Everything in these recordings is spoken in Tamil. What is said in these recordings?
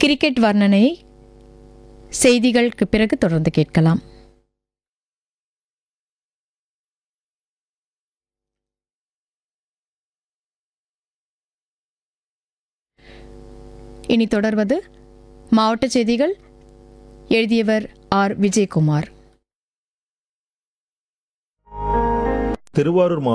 கிரிக்கெட் வர்ணனை செய்திகளுக்கு பிறகு தொடர்ந்து கேட்கலாம். இனி தொடர்வது மாவட்ட செய்திகள். எழுதியவர் ஆர். விஜயகுமார். திருவாரூர்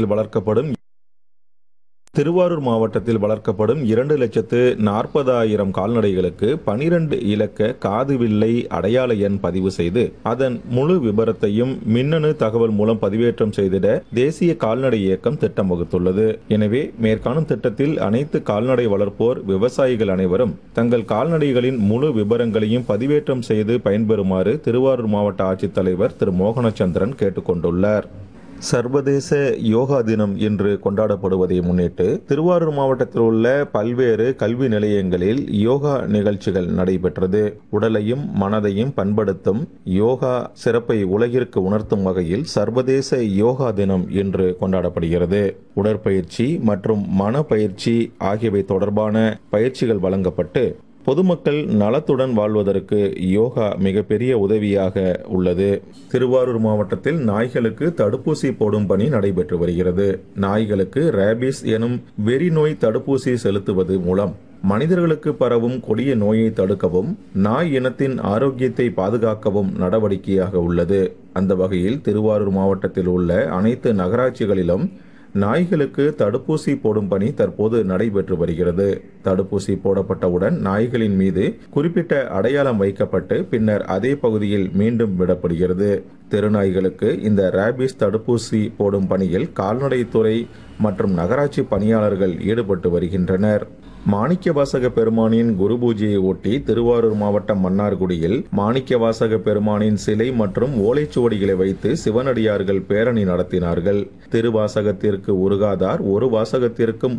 மாவட்டத்தில் வளர்க்கப்படும் 2,40,000 கால்நடைகளுக்கு 12 இலக்க காதுவில்லை அடையாள எண் பதிவு செய்து அதன் முழு விபரத்தையும் மின்னணு தகவல் மூலம் பதிவேற்றம் செய்திட தேசிய கால்நடை இயக்கம் திட்டம் வகுத்துள்ளது. எனவே மேற்காணும் திட்டத்தில் அனைத்து கால்நடை வளர்ப்போர் விவசாயிகள் அனைவரும் தங்கள் கால்நடைகளின் முழு விபரங்களையும் பதிவேற்றம் செய்து பயன்பெறுமாறு திருவாரூர் மாவட்ட ஆட்சித்தலைவர் திரு மோகனச்சந்திரன் கேட்டுக்கொண்டுள்ளார். சர்வதேச யோகா தினம் இன்று கொண்டாடப்படுவதை முன்னிட்டு திருவாரூர் மாவட்டத்தில் உள்ள பல்வேறு கல்வி நிலையங்களில் யோகா நிகழ்ச்சிகள் நடைபெற்றது. உடலையும் மனதையும் பண்படுத்தும் யோகா சிறப்பை உலகிற்கு உணர்த்தும் வகையில் சர்வதேச யோகா தினம் இன்று கொண்டாடப்படுகிறது. உடற்பயிற்சி மற்றும் மனப்பயிற்சி ஆகியவை தொடர்பான பயிற்சிகள் வழங்கப்பட்டு பொதுமக்கள் நலத்துடன் வாழ்வதற்கு யோகா மிகப்பெரிய உதவியாக உள்ளது. திருவாரூர் மாவட்டத்தில் நாய்களுக்கு தடுப்பூசி போடும் பணி நடைபெற்று வருகிறது. நாய்களுக்கு ரேபிஸ் எனும் வெறி நோய் தடுப்பூசி செலுத்துவது மூலம் மனிதர்களுக்கு பரவும் கொடிய நோயை தடுக்கவும் நாய் இனத்தின் ஆரோக்கியத்தை பாதுகாக்கவும் நடவடிக்கையாக உள்ளது. அந்த வகையில் திருவாரூர் மாவட்டத்தில் உள்ள அனைத்து நகராட்சிகளிலும் நாய்களுக்கு தடுப்பூசி போடும் பணி தற்போது நடைபெற்று வருகிறது. தடுப்பூசி போடப்பட்டவுடன் நாய்களின் மீது குறிப்பிட்ட அடையாளம் வைக்கப்பட்டு பின்னர் அதே பகுதியில் மீண்டும் விடப்படுகிறது. தெருநாய்களுக்கு இந்த ரேபிஸ் தடுப்பூசி போடும் பணியில் கால்நடைத்துறை மற்றும் நகராட்சி பணியாளர்கள் ஈடுபட்டு வருகின்றனர். மாணிக்கவாசக பெருமானின் குரு பூஜையை ஒட்டி திருவாரூர் மாவட்டம் மன்னார்குடியில் மாணிக்கவாசக பெருமானின் சிலை மற்றும் ஓலைச்சுவடிகளை வைத்து சிவனடியார்கள் பேரணி நடத்தினார்கள். திருவாசகத்திற்கு உருகாதார் ஒரு வாசகத்திற்கும்